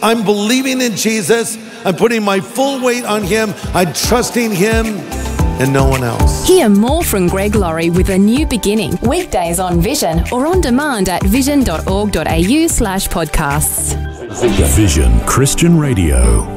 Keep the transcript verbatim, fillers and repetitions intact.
I'm believing in Jesus. I'm putting my full weight on him. I'm trusting him and no one else. Hear more from Greg Laurie with A New Beginning, weekdays on Vision or on demand at vision dot org dot a u slash podcasts. Vision Christian Radio.